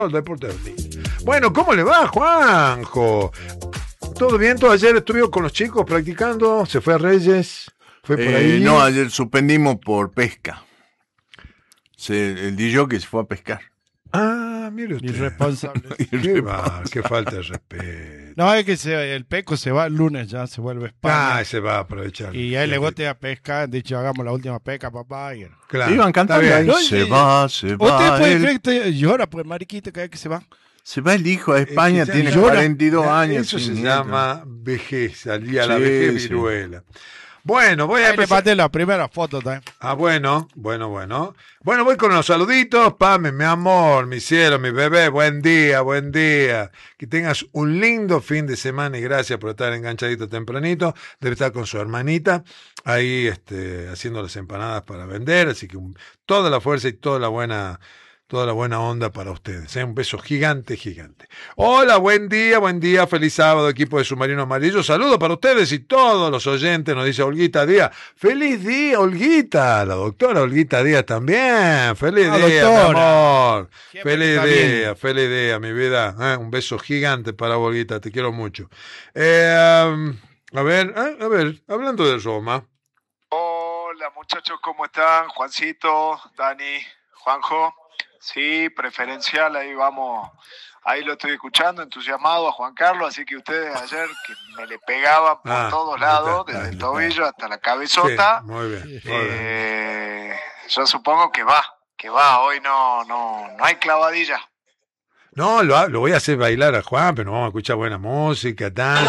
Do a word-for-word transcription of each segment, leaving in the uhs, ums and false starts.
El deporte del día. Bueno, ¿cómo le va, Juanjo? ¿Todo bien? ¿Todo ayer estuvo con los chicos practicando? ¿Se fue a Reyes? ¿Fue por Eh, ahí? no, ayer suspendimos por pesca. Se, el D J que se fue a pescar. Ah, mire usted. Irresponsable. Qué va, qué falta de respeto. No, es que se, el Peco se va el lunes ya, se vuelve a España. Ah, se va a aprovechar. Y a él le gusta ir a pescar. De hecho, hagamos la última pesca, papá. Y... Claro. Iban cantando Está ahí. bien. No, Se y- va, se va. ¿Usted puede el- creer que te llora por el mariquito cada vez que se va? Se va el hijo a España, Es que tiene ya llora. cuarenta y dos Ya, años. Eso se sin llama vejez, salía la Sí, vejez sí. viruela. Bueno, voy a Ahí le empezar. mandé la primera foto también. Ah, bueno, bueno, bueno. Bueno, voy con los saluditos. Pame, mi amor, mi cielo, mi bebé, buen día, buen día. Que tengas un lindo fin de semana y gracias por estar enganchadito tempranito. Debe estar con su hermanita ahí este, haciendo las empanadas para vender. Así que un- toda la fuerza y toda la buena... Toda la buena onda para ustedes. ¿eh? Un beso gigante, gigante. Hola, buen día, buen día. Feliz sábado, equipo de Submarino Amarillo. Saludos para ustedes y todos los oyentes, nos dice Olguita Díaz. ¡Feliz día, Olguita! La doctora Olguita Díaz también. ¡Feliz Ah, día, mi doctora. amor! Siempre ¡Feliz está día, bien. feliz día, mi vida! ¿eh? Un beso gigante para Olguita, te quiero mucho. Eh, um, a ver, eh, a ver, hablando de Roma. Hola muchachos, ¿cómo están? Juancito, Dani, Juanjo. Sí, preferencial, ahí vamos, ahí lo estoy escuchando, entusiasmado a Juan Carlos, así que ustedes ayer que me le pegaban por Ah, todos ahí lados, está, desde ahí el está. tobillo hasta la Sí, cabezota, muy bien. Muy bien. eh, yo supongo que va, que va, hoy no, no, no hay clavadilla. No, lo, lo voy a hacer bailar a Juan, pero no vamos a escuchar buena música, tal.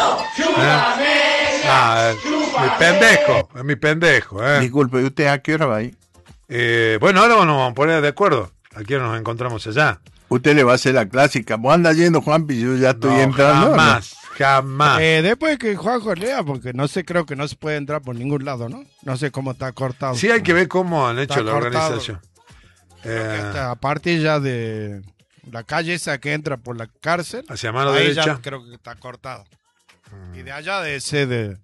¿eh? Ah, mi pendejo, es mi pendejo. ¿eh? Disculpe, ¿y usted a qué hora va ahí? Eh, bueno, ahora nos vamos a poner de acuerdo. Aquí nos encontramos allá. Usted le va a hacer la clásica. ¿Vos anda yendo, Juanpi? Yo ya estoy No, entrando. ¿no? jamás, jamás. Eh, después que Juanjo lea, porque no sé, creo que no se puede entrar por ningún lado, ¿no? No sé cómo está cortado. Sí hay que ver cómo han hecho Está la cortado. organización. Creo que Eh, hasta a partir ya de la calle esa que entra por la cárcel, hacia mano ahí derecha. ya creo que está cortado. Y de allá de ese de,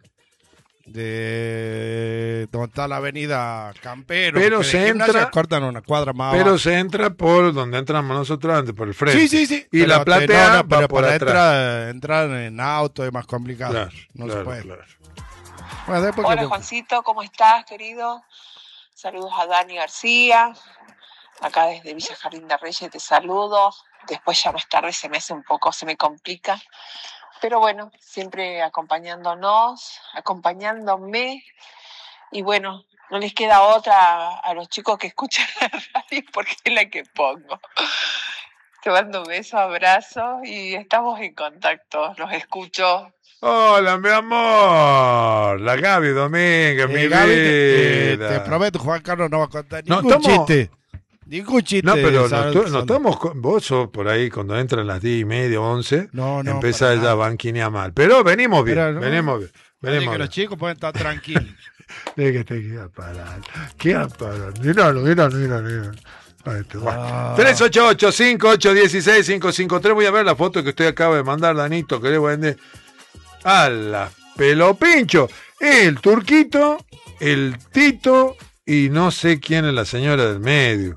de donde está la avenida Campero, Pero que de se Gimnasia entra- cortan una cuadra más Pero abajo. se entra por donde entramos nosotros antes, por el frente. Sí, sí, sí. Y Pero la te- platea no, no, va pero por para atrás. entrar, entrar en auto es más complicado. Claro, no claro, se puede. claro. Bueno, después Hola que- Juancito, ¿cómo estás, querido? Saludos a Dani García, acá desde Villa Jardín de Reyes te saludo. Después ya más tarde se me hace un poco, se me complica. Pero bueno, siempre acompañándonos, acompañándome. Y bueno, no les queda otra a los chicos que escuchan la radio porque es la que pongo. Te mando un beso, abrazo y estamos en contacto. Los escucho. Hola, mi amor. La Gaby Domínguez, Eh, mi Gaby, te, eh, vida. te prometo, Juan Carlos no va a contar No, ningún estamos- chiste. Ningún chiste. No, pero sal- no, no sal- estamos con, vos sos por ahí cuando entran las diez y media, once, No, no, empieza para ya a nada. banquinear mal. Pero venimos bien, Pero no. venimos bien. Así Venimos que los bien. chicos pueden estar tranquilos. De que te queda parar. Queda parar. Míralo, míralo, míralo, míralo. Ahí te va. Ah. tres ocho ocho, cinco ocho uno seis, cinco cinco tres. Voy a ver la foto que usted acaba de mandar, Danito, que le vende a la pelo pincho. El Turquito, el Tito y no sé quién es la señora del medio.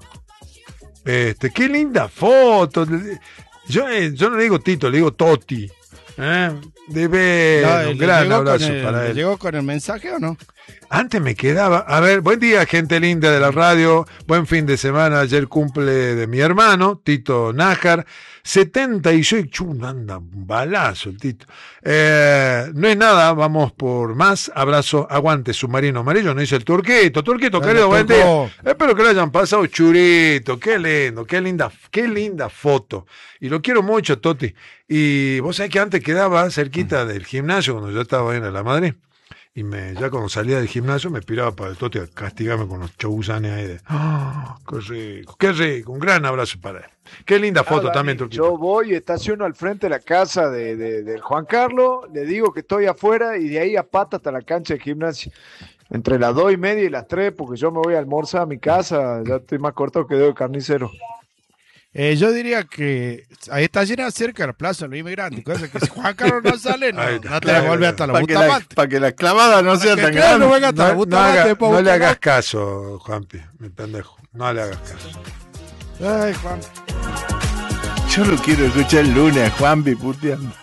Este, qué linda foto. Yo, eh, yo no le digo Tito, le digo Toti. ¿Eh? Debe No, un ¿le gran llegó abrazo con el- para ¿le él. llegó con el mensaje o no? Antes me quedaba, a ver, buen día, gente linda de la radio, buen fin de semana, ayer cumple de mi hermano, Tito Nájar, setenta y seis, chum, anda, un balazo el Tito. Eh, no es nada, vamos por más, abrazo, aguante, submarino amarillo, nos dice el Turquito, Turquito, Bueno, querido, buen día. Turco. Espero que lo hayan pasado churito, qué lindo, qué linda, qué linda foto. Y lo quiero mucho, Toti. Y vos sabés que antes quedaba cerquita del gimnasio, cuando yo estaba en la Madrid. Y me, ya cuando salía del gimnasio me piraba para el Toti a castigarme con los chauzanes ahí de ¡ah! ¡Qué rico! ¡Qué rico! Un gran abrazo para él. Qué linda foto Ah, también, Dani, Turquito. yo voy, estaciono al frente de la casa de, de- del Juan Carlos, le digo que estoy afuera y de ahí a pata hasta la cancha de gimnasia. Entre las dos y media y las tres, porque yo me voy a almorzar a mi casa, ya estoy más cortado que dedo de carnicero. Eh, yo diría que ahí está llena cerca de la plaza de los inmigrantes. Cosa que si Juan Carlos no sale, no, Ahí está, no te claro, devuelve hasta la Para que, la, Bustamante. pa' que la clavada no sea que tan claro, grande. venga hasta la No, no Bustamante, haga- después no le Bustamante. hagas caso, Juanpi, mi pendejo. No le hagas caso. Ay, Juan. Yo lo quiero escuchar el lunes a Juanpi puteando.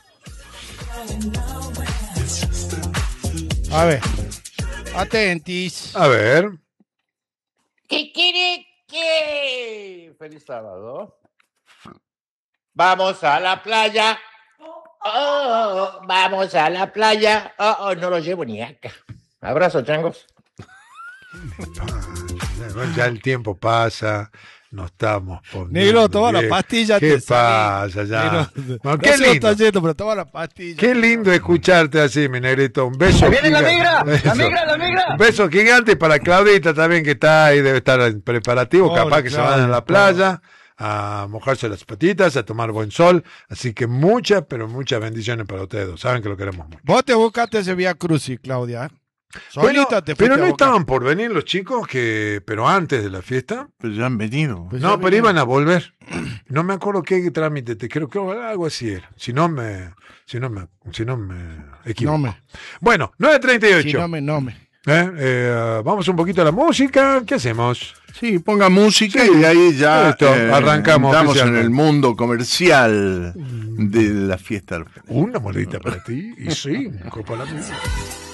A ver. Atentis. A ver. ¿Qué quiere que? Feliz sábado. Vamos a la playa. Oh, vamos a la playa. Oh, oh, no lo llevo ni acá. Abrazo, changos. Ya el tiempo pasa, no estamos poniendo Negro, toma la bien. pastilla. ¿Qué te salí. pasa ya? Negro, Bueno, no qué sé lo lindo. estás yendo, pero toma la pastilla. Qué lindo escucharte así, mi negrito. Un beso. ¡Ahí viene la gigante. migra! ¡La Eso. migra, la migra! Un beso gigante para Claudita también, que está ahí, debe estar en preparativo. Pobre Capaz que se van a Claudia, la playa a mojarse las patitas, a tomar buen sol. Así que muchas, pero muchas bendiciones para ustedes. Saben que lo queremos mucho. Vos te buscaste ese Vía Crucis, Claudia. Bueno, Solita te fuiste pero a no buscar. estaban por venir los chicos, que pero antes de la fiesta. Pero ya han venido. Pues No, ya pero vinieron. iban a volver. No me acuerdo qué trámite, te creo que algo así era. Si no me, si no me, si no me equivoco. No me. Bueno, nueve treinta y Si ocho. no me, no me. ¿Eh? Eh, vamos un poquito a la música. ¿Qué hacemos? Sí, ponga música Sí. y ahí ya Listo, arrancamos entramos en oficialmente. el mundo comercial de la fiesta. Una monedita para ti y sí, un copo a la mía.